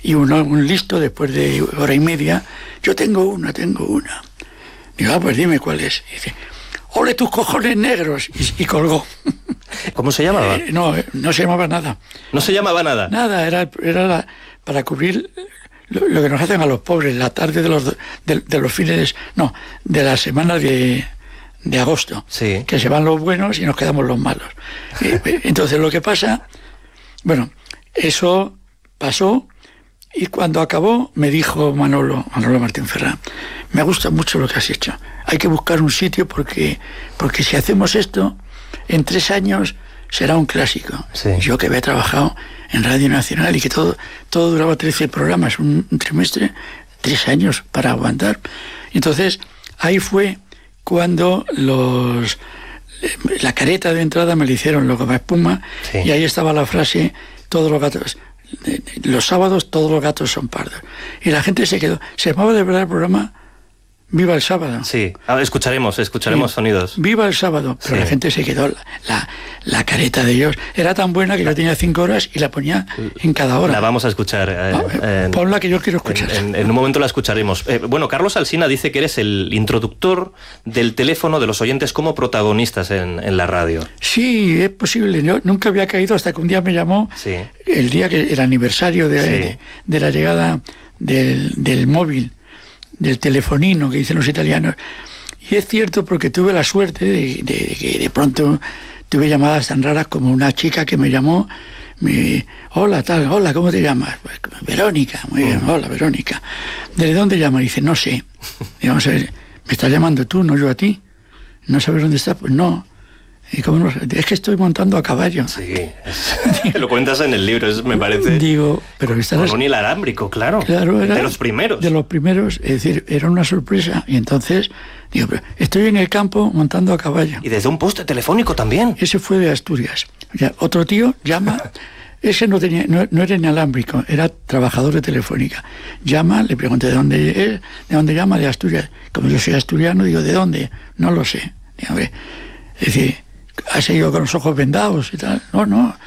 Y un listo, después de hora y media, yo tengo una. Digo, pues dime cuál es. Y dice, ¡ole tus cojones negros! Y colgó. ¿Cómo se llamaba? No se llamaba nada. ¿No se llamaba nada? Nada, era para cubrir lo que nos hacen a los pobres, la tarde de los fines, de la semana de agosto, sí. Que se van los buenos y nos quedamos los malos. Entonces lo que pasa, bueno, eso pasó, y cuando acabó me dijo Manolo Martín Ferrán, me gusta mucho lo que has hecho, hay que buscar un sitio porque si hacemos esto, en 3 años será un clásico. Sí. Yo que había trabajado en Radio Nacional y que todo duraba 13 programas, un trimestre, 3 años para aguantar. Entonces ahí fue cuando la careta de entrada me la hicieron los Goma-Espuma, sí. Y ahí estaba la frase, todos los gatos, los sábados todos los gatos son pardos. Y la gente se quedó, se llamaba de verdad el programa Viva el Sábado. Sí, ahora escucharemos sonidos. Viva el Sábado, pero sí. La gente se quedó, la careta de ellos era tan buena que yo tenía 5 horas y la ponía en cada hora. La vamos a escuchar. Ponla, que yo quiero escuchar. En un momento la escucharemos. Bueno, Carlos Alsina dice que eres el introductor del teléfono de los oyentes como protagonistas en la radio. Sí, es posible. Yo nunca había caído hasta que un día me llamó, sí. El día que el aniversario de la llegada del móvil, del telefonino que dicen los italianos. Y es cierto, porque tuve la suerte de que de pronto tuve llamadas tan raras como una chica que me llamó, hola, ¿cómo te llamas? Pues, Verónica, muy bien, hola, Verónica. ¿De dónde llamas? Dice, no sé. Y vamos a ver, ¿me estás llamando tú, no yo a ti? ¿No sabes dónde estás? Pues no. ¿Y cómo no? Es que estoy montando a caballo. Sí, lo cuentas en el libro, me parece. Digo, pero con un inalámbrico, claro. Claro, era de los primeros. De los primeros, es decir, era una sorpresa. Y entonces, digo, pero estoy en el campo montando a caballo. Y desde un poste telefónico también. Ese fue de Asturias. Ya, otro tío llama, ese no era inalámbrico, era trabajador de Telefónica. Llama, le pregunté de dónde llama, de Asturias. Como yo soy asturiano, digo, ¿de dónde? No lo sé. Digo, hombre, es decir, ¿has ido con los ojos vendados y tal? No.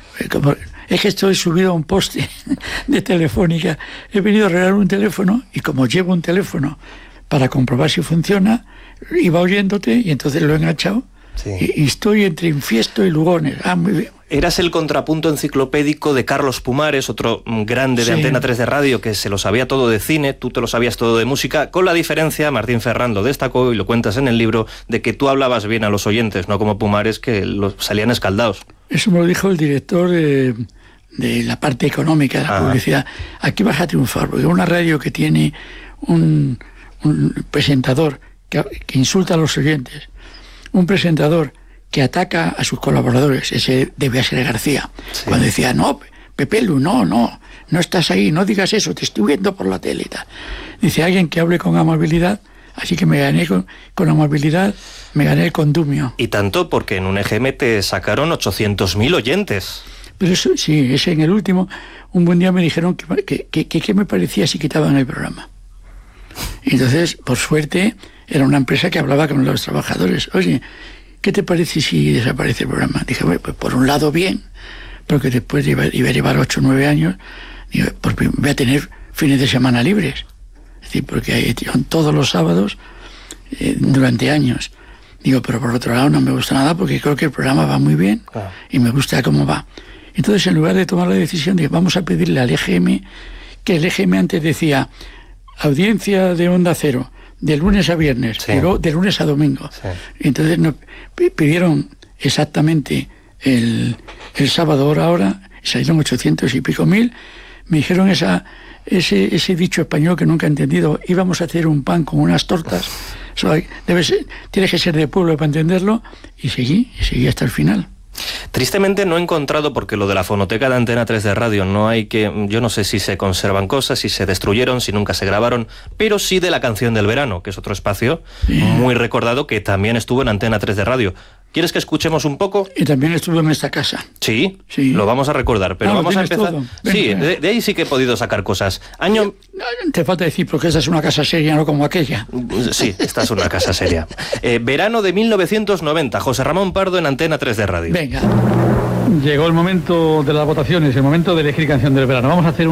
Es que estoy subido a un poste de Telefónica. He venido a arreglar un teléfono y como llevo un teléfono para comprobar si funciona, iba oyéndote y entonces lo he enganchado. Sí. Y estoy entre Infiesto y Lugones. Muy bien. Eras el contrapunto enciclopédico de Carlos Pumares, otro grande de Antena 3 de radio, que se lo sabía todo de cine, tú te lo sabías todo de música, con la diferencia, Martín Ferrán lo destacó y lo cuentas en el libro, de que tú hablabas bien a los oyentes, no como Pumares, que salían escaldados. Eso me lo dijo el director de la parte económica de la publicidad. Aquí vas a triunfar, porque una radio que tiene un presentador que insulta a los oyentes, un presentador que ataca a sus colaboradores, ese debía ser García, sí. Cuando decía, no, Pepelu, no estás ahí, no digas eso, te estoy viendo por la tele y tal. Dice, alguien que hable con amabilidad, así que me gané con amabilidad, me gané el condumio. Y tanto, porque en un EGM te sacaron 800.000 oyentes. Pero eso, sí, ese en el último, un buen día me dijeron que me parecía si quitaban el programa. Y entonces, por suerte, era una empresa que hablaba con los trabajadores. Oye, ¿qué te parece si desaparece el programa? Dije, bueno, pues por un lado bien, porque después iba a llevar 8 o 9 años, digo, porque voy a tener fines de semana libres. Es decir, porque son todos los sábados durante años. Digo, pero por otro lado no me gusta nada porque creo que el programa va muy bien y me gusta cómo va. Entonces, en lugar de tomar la decisión, dije, vamos a pedirle al EGM, que el EGM antes decía, audiencia de Onda Cero, de lunes a viernes, sí. Pero de lunes a domingo. Sí. Entonces nos pidieron exactamente el sábado hora, salieron 800 y pico mil, me dijeron ese dicho español que nunca he entendido, íbamos a hacer un pan con unas tortas, tienes que ser de pueblo para entenderlo, y seguí hasta el final. Tristemente no he encontrado, porque lo de la fonoteca de Antena 3 de radio no hay que... Yo no sé si se conservan cosas, si se destruyeron, si nunca se grabaron, pero sí de la canción del verano, que es otro espacio muy recordado que también estuvo en Antena 3 de radio. ¿Quieres que escuchemos un poco? Y también estuvo en esta casa. Sí, lo vamos a recordar, pero vamos a empezar... Sí, de ahí sí que he podido sacar cosas. Te falta decir, porque esta es una casa seria, no como aquella. Sí, esta es una casa seria. Verano de 1990, José Ramón Pardo en Antena 3 de radio. Venga. Llegó el momento de las votaciones, el momento de elegir canción del verano. Vamos a hacer